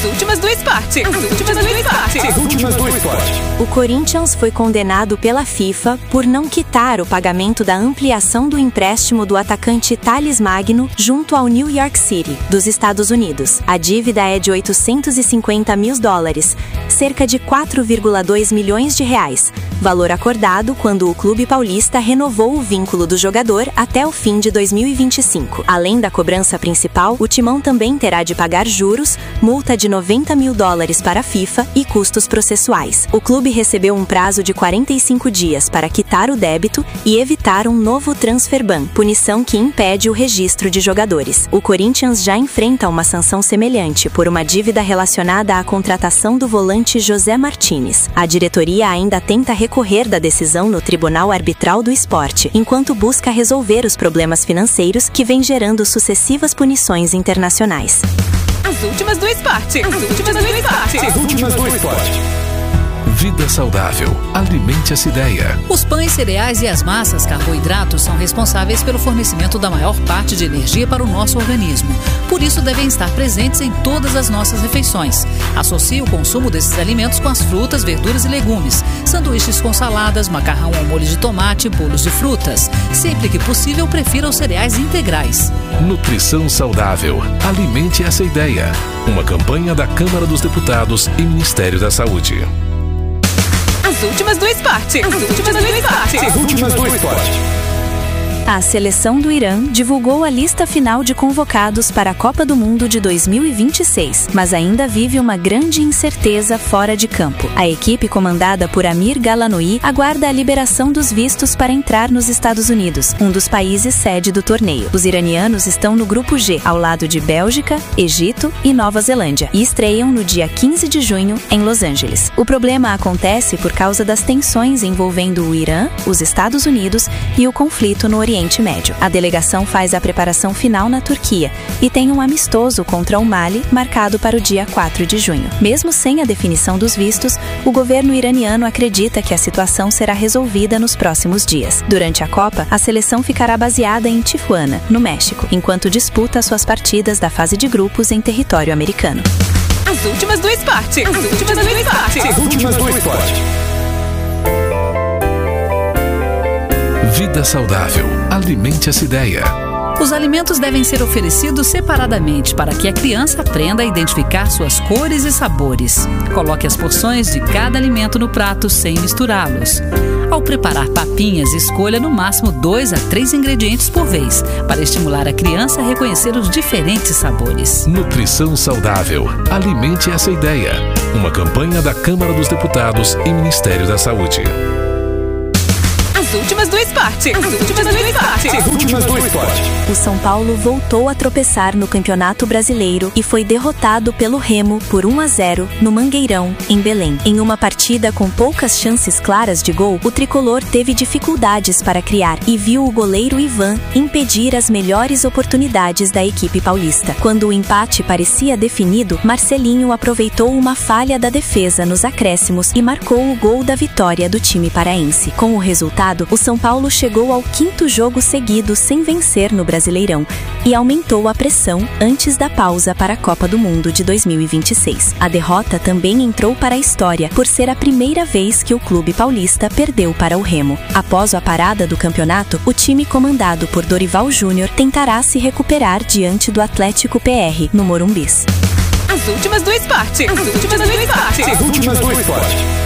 As últimas do esporte. As últimas do esporte. As últimas do esporte. O Corinthians foi condenado pela FIFA por não quitar o pagamento da ampliação do empréstimo do atacante Thales Magno junto ao New York City, dos Estados Unidos. A dívida é de $850 mil, cerca de 4,2 milhões de reais, valor acordado quando o clube paulista renovou o vínculo do jogador até o fim de 2025. Além da cobrança principal, o Timão também terá de pagar juros, multa de $90 mil para a FIFA e custos processuais. O clube recebeu um prazo de 45 dias para quitar o débito e evitar um novo transfer ban, punição que impede o registro de jogadores. O Corinthians já enfrenta uma sanção semelhante por uma dívida relacionada à contratação do volante José Martínez. A diretoria ainda tenta recorrer da decisão no Tribunal Arbitral do Esporte, enquanto busca resolver os problemas financeiros que vêm gerando sucessivas punições internacionais. As últimas do esporte. As últimas do esporte. As últimas do esporte. Vida saudável. Alimente essa ideia. Os pães, cereais e as massas, carboidratos, são responsáveis pelo fornecimento da maior parte de energia para o nosso organismo. Por isso, devem estar presentes em todas as nossas refeições. Associe o consumo desses alimentos com as frutas, verduras e legumes, sanduíches com saladas, macarrão ao molho de tomate, bolos de frutas. Sempre que possível, prefira os cereais integrais. Nutrição saudável. Alimente essa ideia. Uma campanha da Câmara dos Deputados e Ministério da Saúde. As últimas do esporte. As últimas do esporte. As últimas do esporte. A seleção do Irã divulgou a lista final de convocados para a Copa do Mundo de 2026, mas ainda vive uma grande incerteza fora de campo. A equipe comandada por Amir Galanoui aguarda a liberação dos vistos para entrar nos Estados Unidos, um dos países sede do torneio. Os iranianos estão no grupo G, ao lado de Bélgica, Egito e Nova Zelândia, e estreiam no dia 15 de junho em Los Angeles. O problema acontece por causa das tensões envolvendo o Irã, os Estados Unidos e o conflito no Oriente Médio. A delegação faz a preparação final na Turquia e tem um amistoso contra o Mali marcado para o dia 4 de junho. Mesmo sem a definição dos vistos, o governo iraniano acredita que a situação será resolvida nos próximos dias. Durante a Copa, a seleção ficará baseada em Tijuana, no México, enquanto disputa suas partidas da fase de grupos em território americano. As últimas do esporte. As últimas do esporte. As últimas do esporte. Vida saudável. Alimente essa ideia. Os alimentos devem ser oferecidos separadamente para que a criança aprenda a identificar suas cores e sabores. Coloque as porções de cada alimento no prato sem misturá-los. Ao preparar papinhas, escolha no máximo 2 a 3 ingredientes por vez, para estimular a criança a reconhecer os diferentes sabores. Nutrição saudável. Alimente essa ideia. Uma campanha da Câmara dos Deputados e Ministério da Saúde. As últimas do esporte. As últimas do esporte. As últimas do esporte. O São Paulo voltou a tropeçar no Campeonato Brasileiro e foi derrotado pelo Remo por 1-0 no Mangueirão, em Belém. Em uma partida com poucas chances claras de gol, o tricolor teve dificuldades para criar e viu o goleiro Ivan impedir as melhores oportunidades da equipe paulista. Quando o empate parecia definido, Marcelinho aproveitou uma falha da defesa nos acréscimos e marcou o gol da vitória do time paraense. Com o resultado, o São Paulo chegou ao 5º jogo seguido sem vencer no Brasileirão e aumentou a pressão antes da pausa para a Copa do Mundo de 2026. A derrota também entrou para a história por ser a primeira vez que o clube paulista perdeu para o Remo. Após a parada do campeonato, o time comandado por Dorival Júnior tentará se recuperar diante do Atlético PR, no Morumbis. As últimas do esporte. As últimas do esporte. As últimas do esporte.